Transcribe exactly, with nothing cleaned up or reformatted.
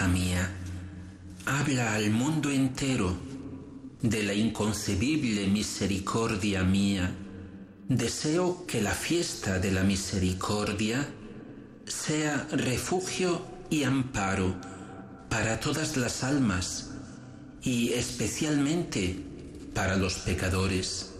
hija mía, habla al mundo entero de la inconcebible misericordia mía. Deseo que la fiesta de la misericordia sea refugio y amparo para todas las almas y especialmente para los pecadores.